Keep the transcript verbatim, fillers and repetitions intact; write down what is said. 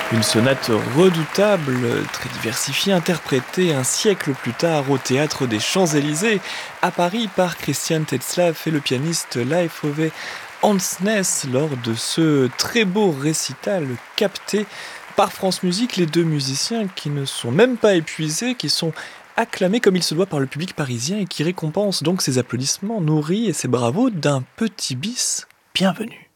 Une sonate redoutable, très diversifiée, interprétée un siècle plus tard au théâtre des Champs-Élysées, à Paris par Christian Tetzlaff et le pianiste Leif Ove Andsnes lors de ce très beau récital capté par France Musique, les deux musiciens qui ne sont même pas épuisés, qui sont acclamés comme il se doit par le public parisien et qui récompensent donc ces applaudissements nourris et ces bravos d'un petit bis bienvenu.